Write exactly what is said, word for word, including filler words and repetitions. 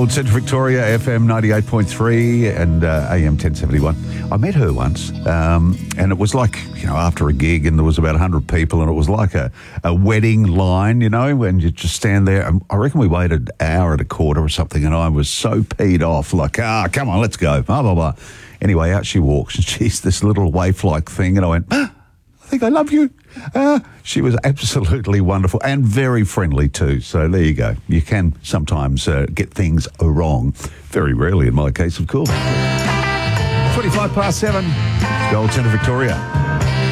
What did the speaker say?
Gold Centre Victoria, F M ninety-eight point three and uh, A M ten seventy-one. I met her once, um, and it was like, you know, after a gig, and there was about one hundred people, and it was like a, a wedding line, you know, and you just stand there. And I reckon we waited an hour and a quarter or something, and I was so peed off, like, ah, come on, let's go, blah, blah, blah. Anyway, out she walks, and she's this little waif-like thing, and I went, ah, I think I love you. Uh, she was absolutely wonderful and very friendly too. So there you go. You can sometimes uh, get things wrong. Very rarely in my case, of course. twenty-five past seven, Gold Centre Victoria.